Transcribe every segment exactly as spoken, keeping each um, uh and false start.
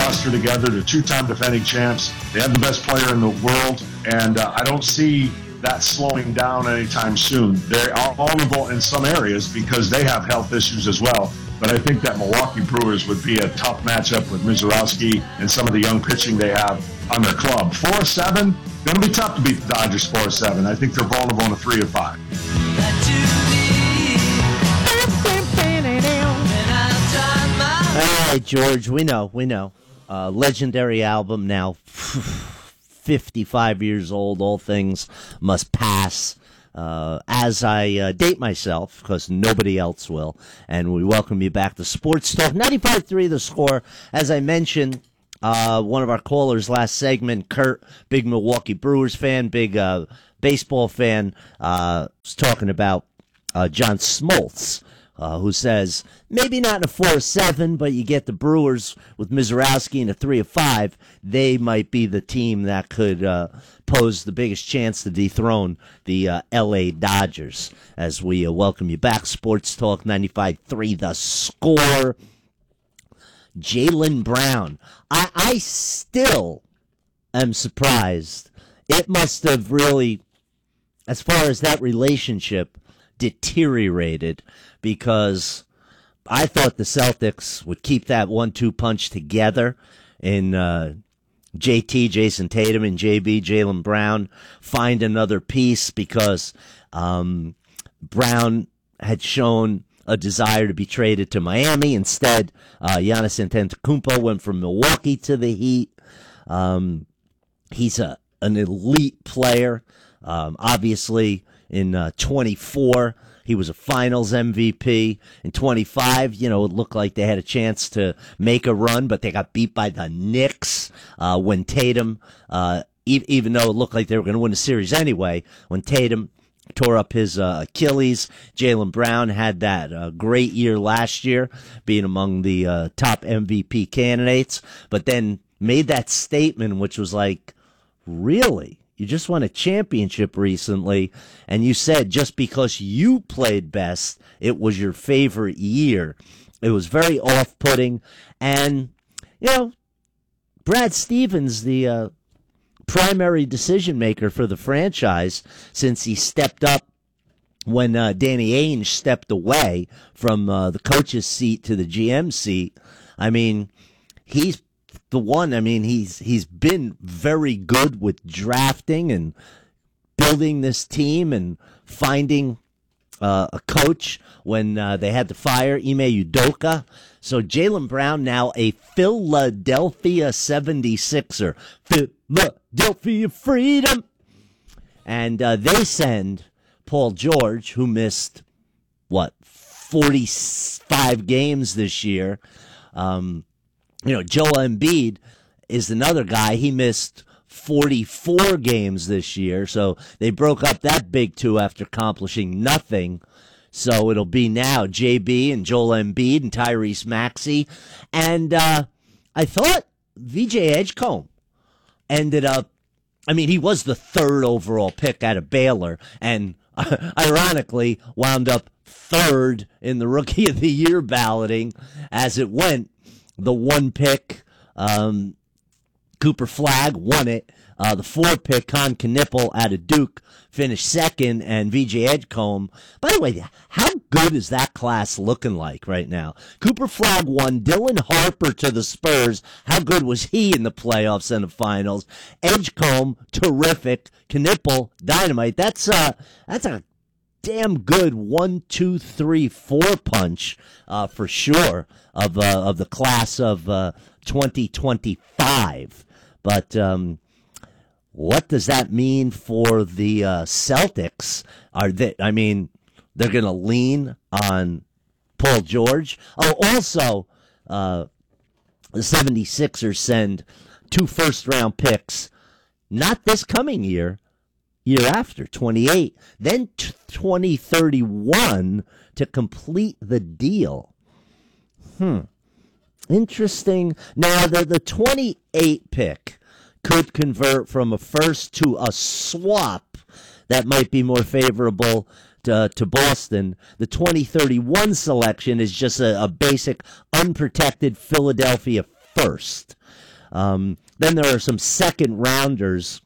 roster together. They're two-time defending champs. They have the best player in the world, and uh, I don't see that slowing down anytime soon. They are vulnerable in some areas because they have health issues as well. But I think that Milwaukee Brewers would be a tough matchup with Mizorowski and some of the young pitching they have on their club. four seven, going to be tough to beat the Dodgers four seven. I think they're vulnerable in a three or five. All right, George, we know, we know. Uh, legendary album now, fifty-five years old, All Things Must Pass. Uh, as I uh, date myself, because nobody else will, and we welcome you back to Sports Talk ninety-five point three The Score. As I mentioned, uh, one of our callers last segment, Kurt, big Milwaukee Brewers fan, big uh, baseball fan, uh, was talking about uh, John Smoltz, uh, who says, maybe not in a four seven, but you get the Brewers with Mizorowski in a three of five, they might be the team that could uh, pose the biggest chance to dethrone the uh, L A Dodgers. As we uh, welcome you back, Sports Talk ninety-five point three The Score. Jaylen Brown. I, I still am surprised. It must have really, as far as that relationship, deteriorated, because I thought the Celtics would keep that one two punch together in uh, J T, Jason Tatum, and J B, Jaylen Brown, find another piece, because um, Brown had shown a desire to be traded to Miami. Instead, uh, Giannis Antetokounmpo went from Milwaukee to the Heat. Um, he's a an elite player. Um, obviously, in uh, twenty-four, he was a Finals M V P. In twenty-five, you know, it looked like they had a chance to make a run, but they got beat by the Knicks uh, when Tatum, uh, e- even though it looked like they were going to win the series anyway, when Tatum tore up his uh, Achilles. Jaylen Brown had that uh, great year last year, being among the uh, top M V P candidates, but then made that statement, which was like, really? You just won a championship recently, and you said just because you played best, it was your favorite year. It was very off-putting. And, you know, Brad Stevens, the uh, primary decision-maker for the franchise, since he stepped up when uh, Danny Ainge stepped away from uh, the coach's seat to the G M seat, I mean, he's the one. I mean, he's he's been very good with drafting and building this team and finding uh, a coach when uh, they had to fire Ime Udoka. So Jaylen Brown now a Philadelphia seventy-sixer. Philadelphia Freedom. And uh, they send Paul George, who missed, what, forty-five games this year. Um, you know, Joel Embiid is another guy. He missed forty-four games this year. So they broke up that big two after accomplishing nothing. So it'll be now J B and Joel Embiid and Tyrese Maxey. And uh, I thought V J Edgecombe ended up, I mean, he was the third overall pick out of Baylor, and uh, ironically wound up third in the Rookie of the Year balloting as it went. The one pick, um, Cooper Flagg won it. Uh, the four pick, Con Knipple out of Duke, finished second, and V J Edgecombe. By the way, how good is that class looking like right now? Cooper Flagg won. Dylan Harper to the Spurs. How good was he in the playoffs and the finals? Edgecombe, terrific. Knipple, dynamite. That's uh, that's a damn good one, two, three, four punch uh, for sure of uh, of the class of uh, twenty twenty-five. But um, what does that mean for the uh, Celtics? Are they? I mean, they're going to lean on Paul George. Oh, also, uh, the seventy-sixers send two first-round picks, not this coming year, year after, twenty-eight, then twenty thirty-one to complete the deal. Hmm. Interesting. Now, the, the twenty-eight pick could convert from a first to a swap that might be more favorable to, to Boston. The twenty thirty-one selection is just a, a basic unprotected Philadelphia first. Um, then there are some second rounders.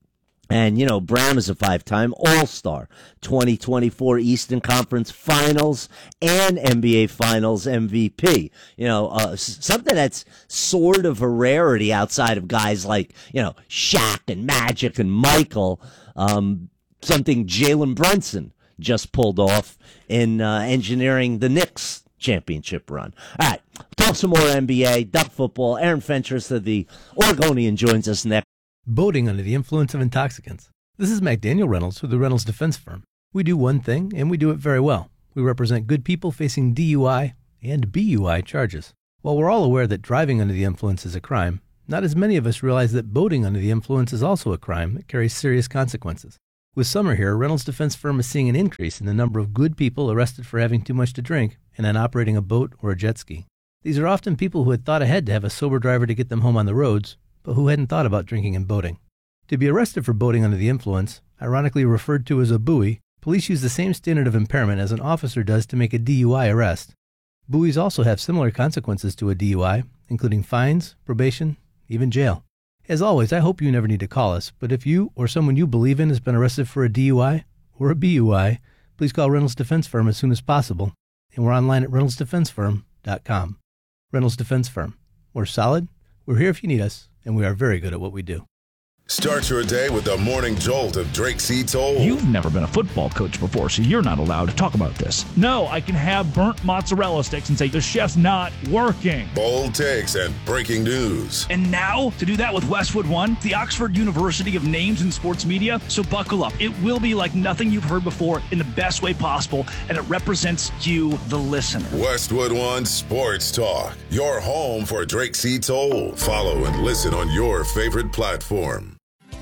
And, you know, Brown is a five-time All-Star, twenty twenty-four Eastern Conference Finals and N B A Finals M V P. You know, uh, something that's sort of a rarity outside of guys like, you know, Shaq and Magic and Michael. Um, something Jalen Brunson just pulled off in uh, engineering the Knicks championship run. All right, talk some more N B A, Duck football. Aaron Fentress of the Oregonian joins us next. Boating under the influence of intoxicants. This is McDaniel Reynolds with the Reynolds Defense Firm. We do one thing, and we do it very well. We represent good people facing D U I and B U I charges. While we're all aware that driving under the influence is a crime, not as many of us realize that boating under the influence is also a crime that carries serious consequences. With summer here, Reynolds Defense Firm is seeing an increase in the number of good people arrested for having too much to drink and then operating a boat or a jet ski. These are often people who had thought ahead to have a sober driver to get them home on the roads, but who hadn't thought about drinking and boating. To be arrested for boating under the influence, ironically referred to as a buoy, police use the same standard of impairment as an officer does to make a D U I arrest. Buoys also have similar consequences to a D U I, including fines, probation, even jail. As always, I hope you never need to call us, but if you or someone you believe in has been arrested for a D U I or a B U I, please call Reynolds Defense Firm as soon as possible, and we're online at reynolds defense firm dot com. Reynolds Defense Firm. We're solid, we're here if you need us, and we are very good at what we do. Start your day with the morning jolt of Drake C. Toll. You've never been a football coach before, so you're not allowed to talk about this. No, I can have burnt mozzarella sticks and say the chef's not working. Bold takes and breaking news. And now, to do that with Westwood One, the Oxford University of Names in Sports Media. So buckle up. It will be like nothing you've heard before in the best way possible, and it represents you, the listener. Westwood One Sports Talk, your home for Drake C. Toll. Follow and listen on your favorite platform.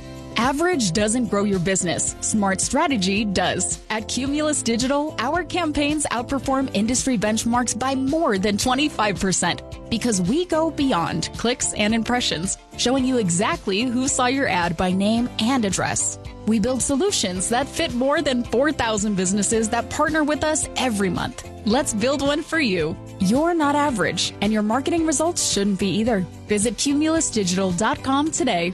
Average doesn't grow your business. Smart strategy does. At Cumulus Digital, our campaigns outperform industry benchmarks by more than twenty-five percent because we go beyond clicks and impressions, showing you exactly who saw your ad by name and address. We build solutions that fit more than four thousand businesses that partner with us every month. Let's build one for you. You're not average, and your marketing results shouldn't be either. Visit cumulus digital dot com today.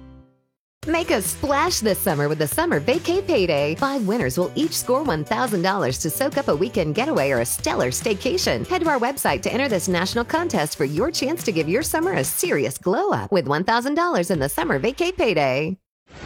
Make a splash this summer with the Summer Vacay Payday. Five winners will each score one thousand dollars to soak up a weekend getaway or a stellar staycation. Head to our website to enter this national contest for your chance to give your summer a serious glow up with one thousand dollars in the Summer Vacay Payday.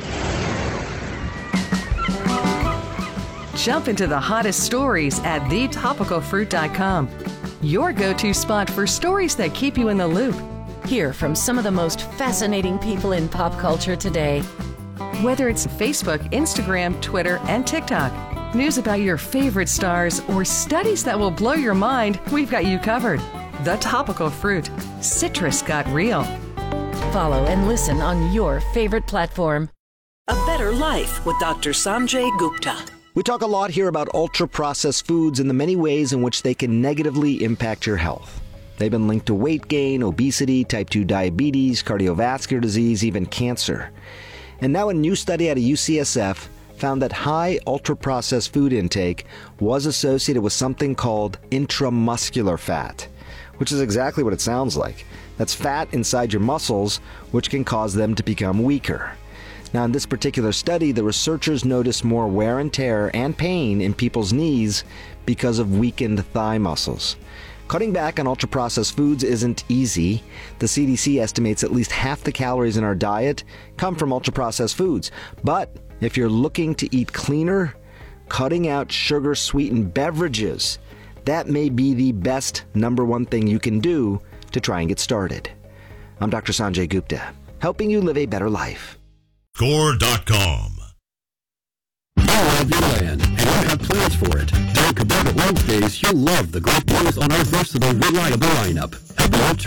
Jump into the hottest stories at the topical fruit dot com. Your go-to spot for stories that keep you in the loop. Hear from some of the most fascinating people in pop culture today. Whether it's Facebook, Instagram, Twitter, and TikTok, news about your favorite stars, or studies that will blow your mind, we've got you covered. The Topical Fruit. Citrus got real. Follow and listen on your favorite platform. A Better Life with Doctor Sanjay Gupta. We talk a lot here about ultra-processed foods and the many ways in which they can negatively impact your health. They've been linked to weight gain, obesity, type two diabetes, cardiovascular disease, even cancer. And now a new study out of U C S F found that high ultra-processed food intake was associated with something called intramuscular fat, which is exactly what it sounds like. That's fat inside your muscles, which can cause them to become weaker. Now, in this particular study, the researchers noticed more wear and tear and pain in people's knees because of weakened thigh muscles. Cutting back on ultra-processed foods isn't easy. The C D C estimates at least half the calories in our diet come from ultra-processed foods. But if you're looking to eat cleaner, cutting out sugar-sweetened beverages, that may be the best number one thing you can do to try and get started. I'm Doctor Sanjay Gupta, helping you live a better life. Score dot com. I love your land, and I have plans for it. During Cabana Wednesdays, you'll love the great deals on our versatile, reliable lineup. Have the